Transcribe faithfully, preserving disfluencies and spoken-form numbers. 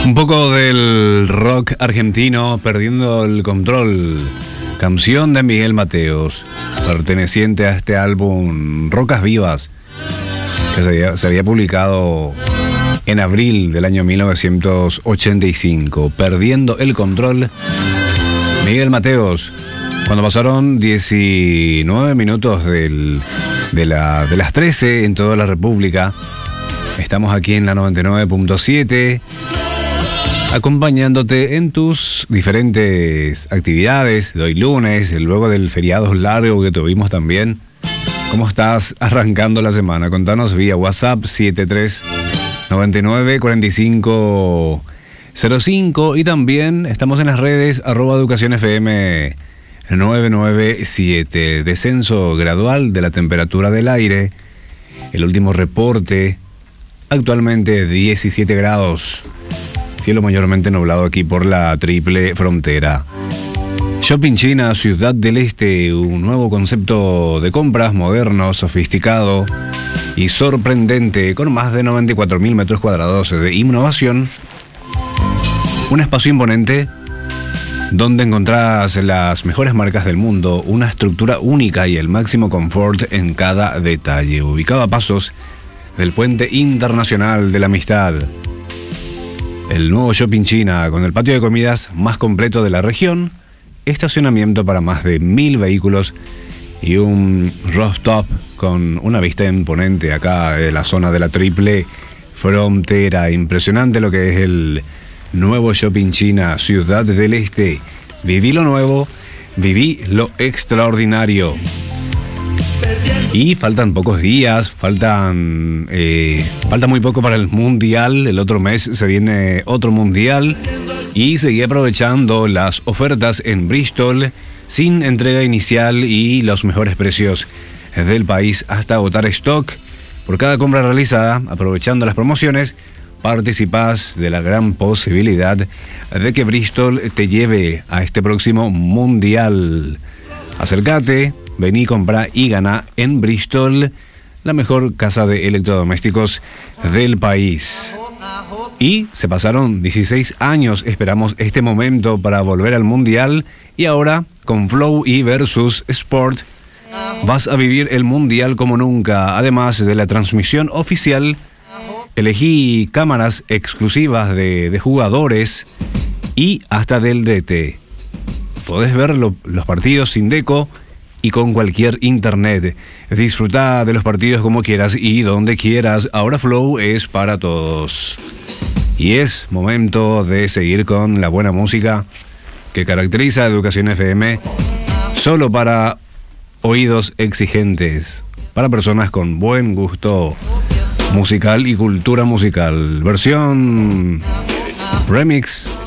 Un poco del rock argentino, Perdiendo el Control, canción de Miguel Mateos, perteneciente a este álbum Rocas Vivas, que se había, se había publicado en abril del año mil novecientos ochenta y cinco. Perdiendo el Control, Miguel Mateos. Cuando pasaron diecinueve minutos del, de, la, de las trece en toda la República, estamos aquí en la noventa y nueve punto siete, acompañándote en tus diferentes actividades de hoy lunes, luego del feriado largo que tuvimos también. ¿Cómo estás arrancando la semana? Contanos vía WhatsApp siete tres nueve nueve cuatro cinco cero cinco, y también estamos en las redes arroba educación F M nueve nueve siete. Descenso gradual de la temperatura del aire. El último reporte, actualmente diecisiete grados. Cielo mayormente nublado aquí por la triple frontera. Shopping China, Ciudad del Este, un nuevo concepto de compras moderno, sofisticado y sorprendente, con más de noventa y cuatro mil metros cuadrados de innovación. Un espacio imponente donde encontrás las mejores marcas del mundo, una estructura única y el máximo confort en cada detalle. Ubicado a pasos del Puente Internacional de la Amistad. El nuevo Shopping China, con el patio de comidas más completo de la región, estacionamiento para más de mil vehículos y un rooftop con una vista imponente acá de la zona de la triple frontera. Impresionante lo que es el nuevo Shopping China, Ciudad del Este. Viví lo nuevo, viví lo extraordinario. Y faltan pocos días, faltan eh, falta muy poco para el Mundial. El otro mes se viene otro Mundial. Y seguí aprovechando las ofertas en Bristol, sin entrega inicial y los mejores precios del país hasta agotar stock. Por cada compra realizada, aprovechando las promociones, participás de la gran posibilidad de que Bristol te lleve a este próximo Mundial. Acércate, vení, comprá y ganá en Bristol, la mejor casa de electrodomésticos del país. Y se pasaron dieciséis años, esperamos este momento para volver al Mundial, y ahora con Flow y Versus Sport vas a vivir el Mundial como nunca. Además de la transmisión oficial, elegí cámaras exclusivas de, de jugadores y hasta del D T. Podés ver lo, los partidos sin deco y con cualquier internet. Disfruta de los partidos como quieras y donde quieras. Ahora Flow es para todos. Y es momento de seguir con la buena música que caracteriza a Educación F M, solo para oídos exigentes, para personas con buen gusto musical y cultura musical. Versión remix